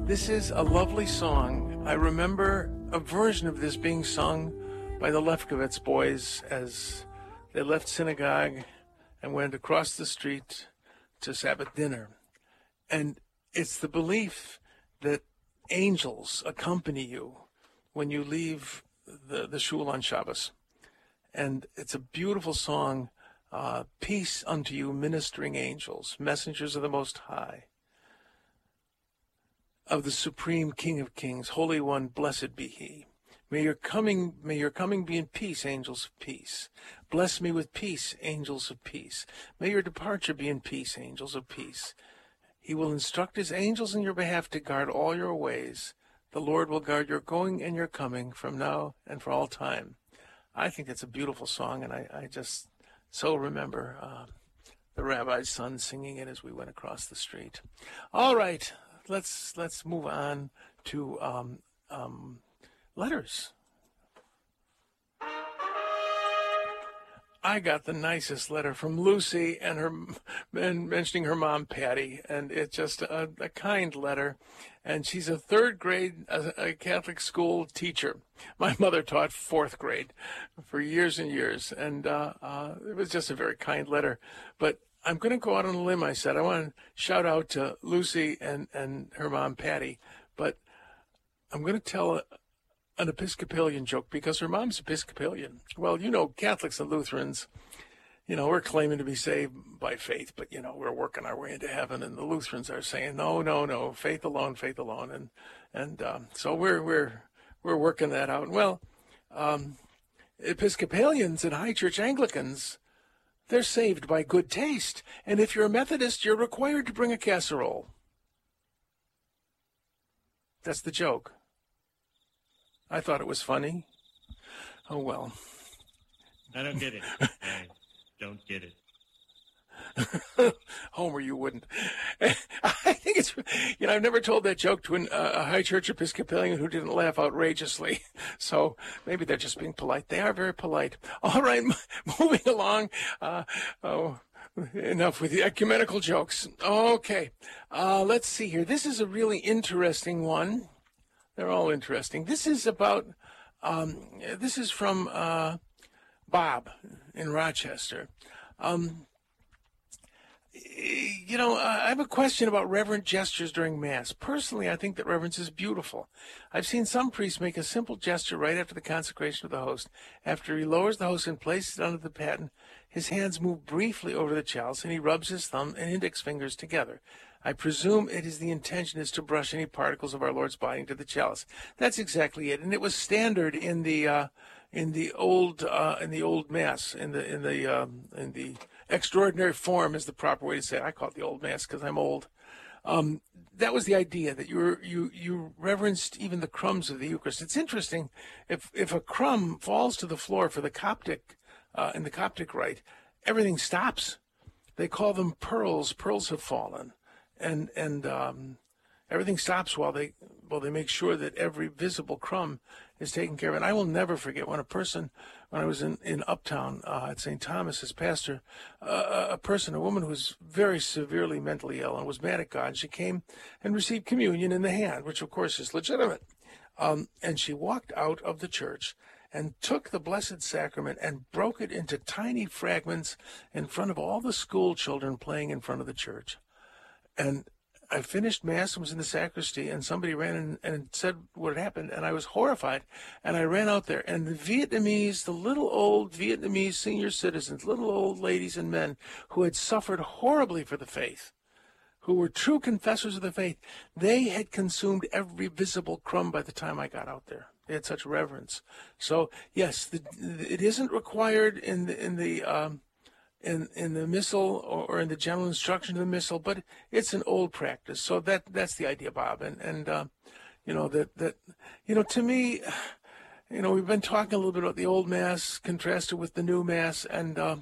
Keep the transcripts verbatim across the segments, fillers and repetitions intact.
This is a lovely song. I remember a version of this being sung by the Lefkowitz boys as they left synagogue and went across the street to Sabbath dinner. And it's the belief that angels accompany you when you leave the, the shul on Shabbos. And it's a beautiful song, uh, peace unto you, ministering angels, messengers of the Most High, of the Supreme King of Kings, Holy One, blessed be He. May your coming, may your coming be in peace, angels of peace. Bless me with peace, angels of peace. May your departure be in peace, angels of peace. He will instruct his angels in your behalf to guard all your ways. The Lord will guard your going and your coming from now and for all time. I think it's a beautiful song, and I, I just so remember uh, the rabbi's son singing it as we went across the street. All right, let's let's move on to um, um, letters. I got the nicest letter from Lucy and her and mentioning her mom, Patty, and it's just a, a kind letter. And she's a third grade a, a Catholic school teacher. My mother taught fourth grade for years and years, and uh, uh, it was just a very kind letter. But I'm going to go out on a limb, I said. I want to shout out to Lucy and, and her mom, Patty, but I'm going to tell a, an Episcopalian joke because her mom's Episcopalian. Well, you know, Catholics and Lutherans, you know, we're claiming to be saved by faith, but, you know, we're working our way into heaven, and the Lutherans are saying, no, no, no, faith alone, faith alone. And and um, so we're we're we're working that out. Well, um, Episcopalians and High Church Anglicans, they're saved by good taste. And if you're a Methodist, you're required to bring a casserole. That's the joke. I thought it was funny. Oh, well. I don't get it. I don't get it. Homer, you wouldn't. I think it's, you know, I've never told that joke to an, uh, a High Church Episcopalian who didn't laugh outrageously. So maybe they're just being polite. They are very polite. All right, moving along. Uh, oh, enough with the ecumenical jokes. Okay, uh, let's see here. This is a really interesting one. They're all interesting. This is about, um, this is from uh, Bob in Rochester. Um, you know, I have a question about reverent gestures during Mass. Personally, I think that reverence is beautiful. I've seen some priests make a simple gesture right after the consecration of the host. After he lowers the host and places it under the paten, his hands move briefly over the chalice, and he rubs his thumb and index fingers together. I presume it is the intention is to brush any particles of our Lord's body into the chalice. That's exactly it, and it was standard in the uh, in the old uh, in the old Mass, in the in the um, in the extraordinary form is the proper way to say it. I call it the old Mass because I'm old. Um, that was the idea, that you were, you you reverenced even the crumbs of the Eucharist. It's interesting, if if a crumb falls to the floor for the Coptic uh, in the Coptic rite, everything stops. They call them pearls. Pearls have fallen. And and um, everything stops while they while they make sure that every visible crumb is taken care of. And I will never forget when a person, when I was in, in Uptown uh, at Saint Thomas as pastor, uh, a person, a woman who was very severely mentally ill and was mad at God, she came and received communion in the hand, which of course is legitimate. Um, and she walked out of the church and took the Blessed Sacrament and broke it into tiny fragments in front of all the school children playing in front of the church. And I finished Mass and was in the sacristy, and somebody ran in and said what had happened, and I was horrified. And I ran out there, and the Vietnamese, the little old Vietnamese senior citizens, little old ladies and men who had suffered horribly for the faith, who were true confessors of the faith, they had consumed every visible crumb by the time I got out there. They had such reverence. So, yes, the, it isn't required in the, in the um, in in the missal or in the general instruction of the missal, but it's an old practice. So that that's the idea, Bob. And and uh, you know that that you know to me, you know we've been talking a little bit about the old Mass contrasted with the new Mass, and uh,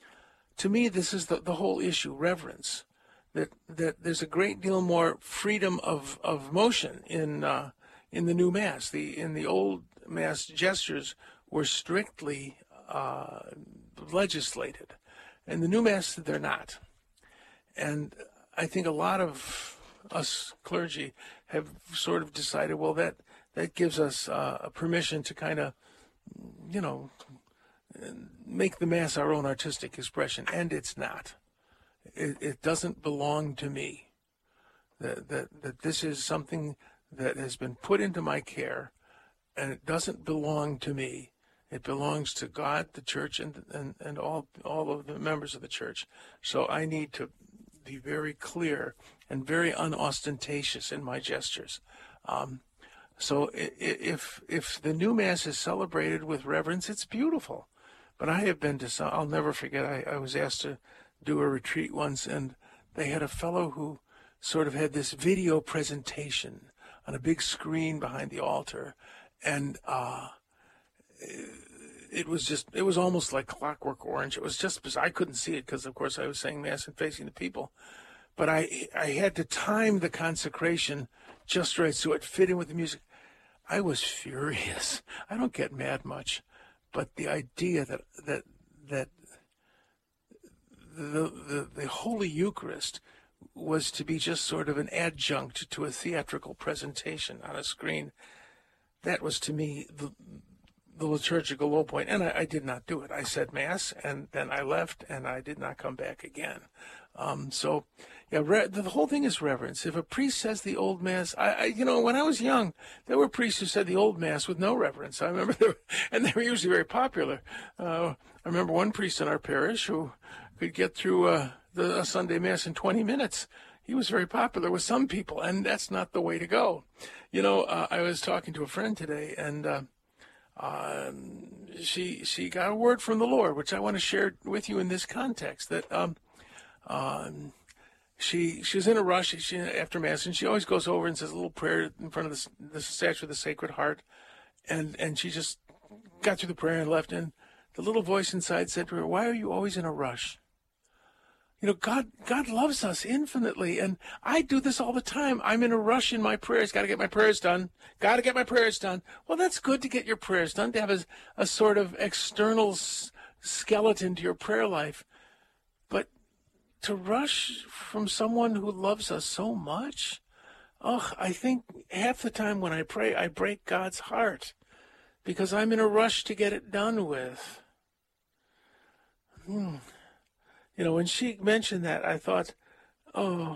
to me this is the the whole issue: reverence. That that there's a great deal more freedom of of motion in uh, in the new Mass. The in the old Mass, gestures were strictly uh, legislated. And the new Mass, they're not. And I think a lot of us clergy have sort of decided, well, that that gives us uh, a permission to kind of, you know, make the Mass our own artistic expression, and it's not. It, it doesn't belong to me. That, that that this is something that has been put into my care, and it doesn't belong to me. It belongs to God, the church, and and, and all all of the members of the church. So I need to be very clear and very unostentatious in my gestures. Um, so if if the new Mass is celebrated with reverence, it's beautiful. But I have been to some, I'll never forget, I, I was asked to do a retreat once, and they had a fellow who sort of had this video presentation on a big screen behind the altar, and uh, it was just, it was almost like Clockwork Orange. It was just because I couldn't see it because, of course, I was saying Mass and facing the people. But I, I had to time the consecration just right so it fit in with the music. I was furious. I don't get mad much, but the idea that that that the the, the Holy Eucharist was to be just sort of an adjunct to a theatrical presentation on a screen, that was to me the the liturgical low point, and I, I did not do it. I said Mass, and then I left, and I did not come back again. Um, so, yeah, re- the whole thing is reverence. If a priest says the old Mass, I, I, you know, when I was young, there were priests who said the old Mass with no reverence. I remember, there were, and they were usually very popular. Uh, I remember one priest in our parish who could get through uh, the a Sunday Mass in twenty minutes. He was very popular with some people, and that's not the way to go. You know, uh, I was talking to a friend today, and uh, um, she she got a word from the Lord, which I want to share with you in this context. That um, um, she she was in a rush she, after Mass, and she always goes over and says a little prayer in front of the, the statue of the Sacred Heart, and and she just got through the prayer and left, and the little voice inside said to her, "Why are you always in a rush?" You know, God God loves us infinitely, and I do this all the time. I'm in a rush in my prayers. Got to get my prayers done. Got to get my prayers done. Well, that's good to get your prayers done, to have a, a sort of external s- skeleton to your prayer life. But to rush from someone who loves us so much, oh, I think half the time when I pray, I break God's heart because I'm in a rush to get it done with. Hmm. You know, when she mentioned that, I thought, oh,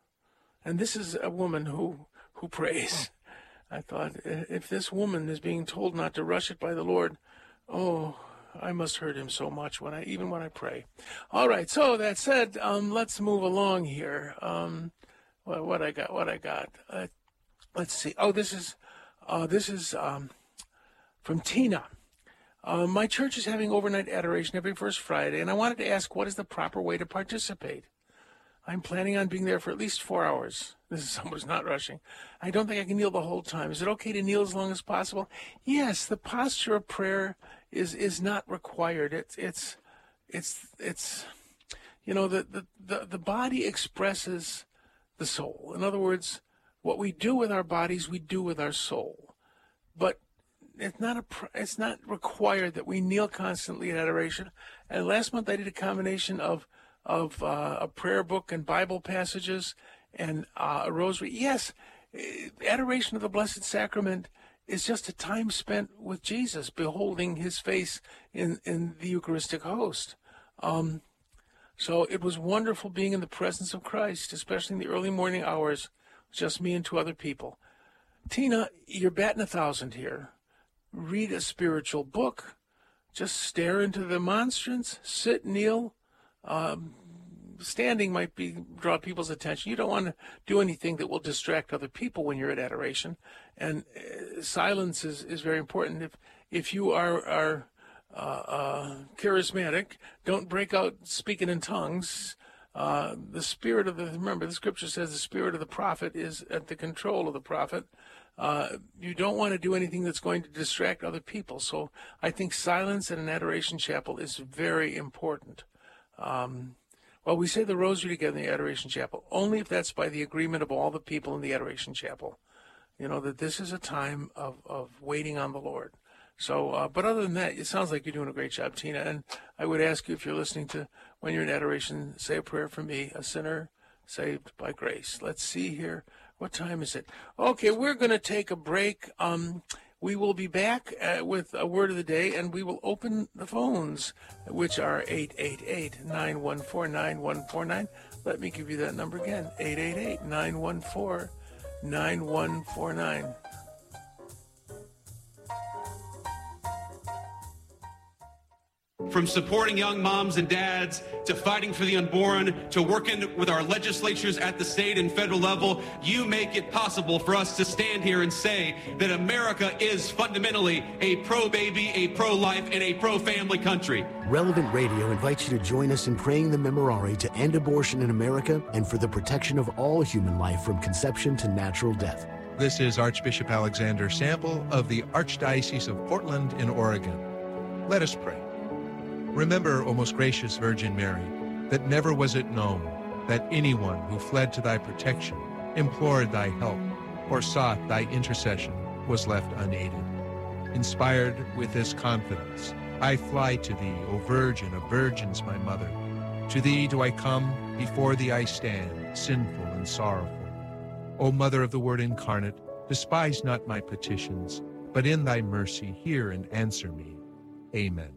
and this is a woman who, who prays. I thought, if this woman is being told not to rush it by the Lord, oh, I must hurt him so much when I, even when I pray. All right, so that said, um, let's move along here. Um, what, what I got, what I got. Uh, let's see. Oh, this is, uh, this is um, from Tina. Uh, my church is having overnight adoration every first Friday, and I wanted to ask, what is the proper way to participate? I'm planning on being there for at least four hours. This is someone who's not rushing. I don't think I can kneel the whole time. Is it okay to kneel as long as possible? Yes, the posture of prayer is is not required. It's it's it's it's you know the the the, the body expresses the soul. In other words, what we do with our bodies, we do with our soul. But It's not a. It's not required that we kneel constantly in adoration. And last month I did a combination of of uh, a prayer book and Bible passages and uh, a rosary. Yes, adoration of the Blessed Sacrament is just a time spent with Jesus, beholding His face in in the Eucharistic host. Um, so it was wonderful being in the presence of Christ, especially in the early morning hours, just me and two other people. Tina, you're batting a thousand here. Read a spiritual book, just stare into the monstrance, sit, kneel. Um, standing might be draw people's attention. You don't want to do anything that will distract other people when you're at adoration. And uh, silence is, is very important. If if you are, are uh, uh, charismatic, don't break out speaking in tongues. Uh, the spirit of the, remember, the scripture says the spirit of the prophet is at the control of the prophet. Uh, you don't want to do anything that's going to distract other people. So I think silence in an adoration chapel is very important. Um, well, we say the rosary together in the adoration chapel, only if that's by the agreement of all the people in the adoration chapel. You know, that this is a time of, of waiting on the Lord. So, uh, but other than that, it sounds like you're doing a great job, Tina. And I would ask you, if you're listening to, when you're in adoration, say a prayer for me, a sinner Saved by grace. Let's see here. What time is it? Okay, we're going to take a break. Um, we will be back uh, with a word of the day, and we will open the phones, which are eight eight eight, nine one four, nine one four nine. Let me give you that number again, eight eight eight, nine one four, nine one four nine. From supporting young moms and dads to fighting for the unborn to working with our legislatures at the state and federal level, you make it possible for us to stand here and say that America is fundamentally a pro-baby, a pro-life, and a pro-family country. Relevant Radio invites you to join us in praying the Memorare to end abortion in America and for the protection of all human life from conception to natural death. This is Archbishop Alexander Sample of the Archdiocese of Portland in Oregon. Let us pray. Remember, O most gracious Virgin Mary, that never was it known that anyone who fled to thy protection, implored thy help, or sought thy intercession was left unaided. Inspired with this confidence, I fly to thee, O Virgin of Virgins, my mother. To thee do I come, before thee I stand, sinful and sorrowful. O Mother of the Word incarnate, despise not my petitions, but in thy mercy hear and answer me. Amen.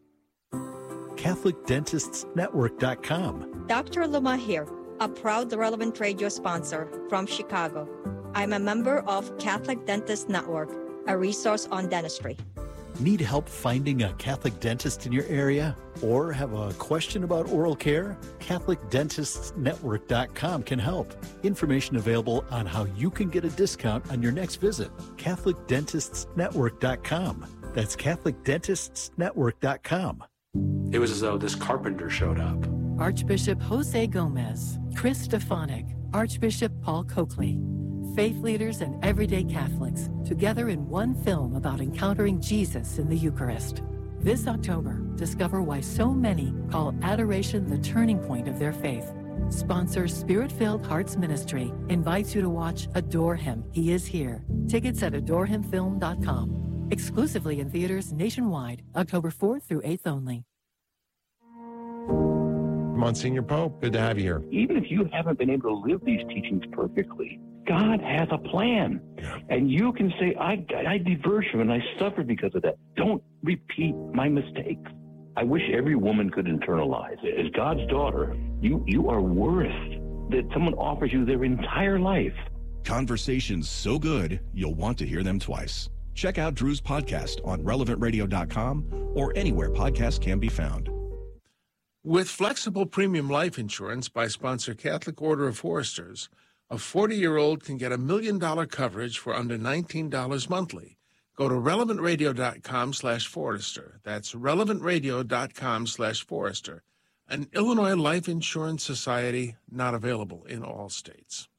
Catholic Dentists Network dot com. Doctor Luma here, a proud Relevant Radio sponsor from Chicago. I'm a member of Catholic Dentists Network, a resource on dentistry. Need help finding a Catholic dentist in your area? Or have a question about oral care? Catholic Dentists Network dot com can help. Information available on how you can get a discount on your next visit. Catholic Dentists Network dot com. That's Catholic Dentists Network dot com. It was as though this carpenter showed up. Archbishop Jose Gomez, Chris Stefanik, Archbishop Paul Coakley. Faith leaders and everyday Catholics together in one film about encountering Jesus in the Eucharist. This October, discover why so many call adoration the turning point of their faith. Sponsor Spirit-Filled Hearts Ministry invites you to watch Adore Him, He Is Here. Tickets at adore him film dot com. Exclusively in theaters nationwide, October fourth through eighth only. Monsignor Pope, good to have you here. Even if you haven't been able to live these teachings perfectly, God has a plan. Yeah. And you can say, I, I diverged from it and I suffered because of that. Don't repeat my mistakes. I wish every woman could internalize it. As God's daughter, you, you are worth that someone offers you their entire life. Conversations so good, you'll want to hear them twice. Check out Drew's podcast on relevant radio dot com or anywhere podcasts can be found. With flexible premium life insurance by sponsor Catholic Order of Foresters, a forty-year-old can get a million-dollar coverage for under nineteen dollars monthly. Go to relevant radio dot com slash Forester. That's relevant radio dot com slash Forester. An Illinois Life Insurance Society, not available in all states.